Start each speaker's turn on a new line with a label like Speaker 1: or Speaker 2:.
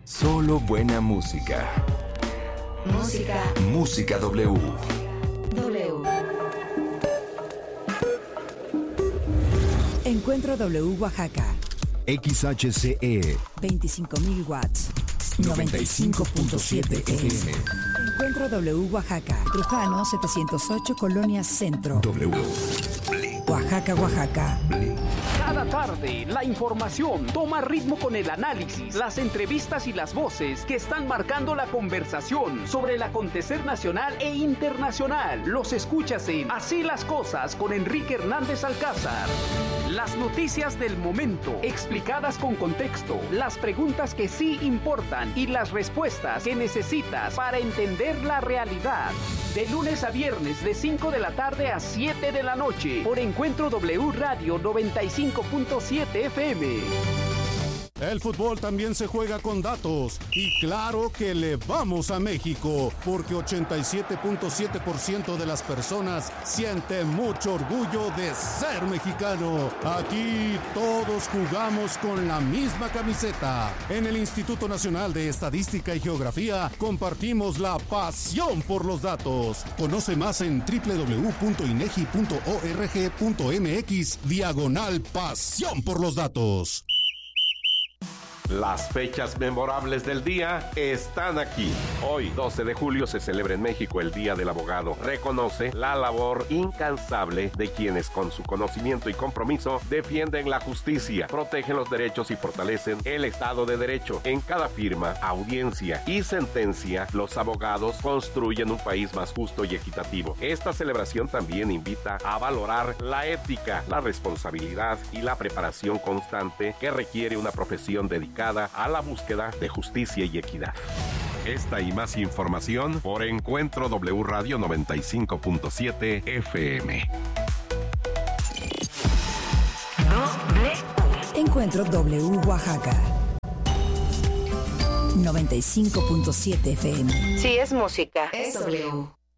Speaker 1: Solo buena música. Música W.
Speaker 2: Encuentro W Oaxaca.
Speaker 3: XHCE
Speaker 2: 25.000 watts. 95.7 FM. Encuentro W Oaxaca. Trujano 708, Colonia Centro.
Speaker 3: W.
Speaker 2: Oaxaca, Oaxaca.
Speaker 4: Cada tarde, la información toma ritmo con el análisis, las entrevistas y las voces que están marcando la conversación sobre el acontecer nacional e internacional. Los escuchas en Así las Cosas con Enrique Hernández Alcázar. Las noticias del momento, explicadas con contexto, las preguntas que sí importan y las respuestas que necesitas para entender la realidad. De lunes a viernes, de 5 de la tarde a 7 de la noche, por Encuentro W Radio 95.7 FM.
Speaker 5: El fútbol también se juega con datos y claro que le vamos a México porque 87.7% de las personas siente mucho orgullo de ser mexicano. Aquí todos jugamos con la misma camiseta. En el Instituto Nacional de Estadística y Geografía compartimos la pasión por los datos. Conoce más en www.inegi.org.mx/pasión por los datos.
Speaker 6: Las fechas memorables del día están aquí. Hoy, 12 de julio, se celebra en México el Día del Abogado. Reconoce la labor incansable de quienes con su conocimiento y compromiso defienden la justicia, protegen los derechos y fortalecen el Estado de Derecho. En cada firma, audiencia y sentencia, los abogados construyen un país más justo y equitativo. Esta celebración también invita a valorar la ética, la responsabilidad y la preparación constante que requiere una profesión dedicada a la búsqueda de justicia y equidad. Esta y más información por Encuentro W Radio 95.7 FM.
Speaker 2: Encuentro W Oaxaca. 95.7 FM.
Speaker 7: Si es música, es W.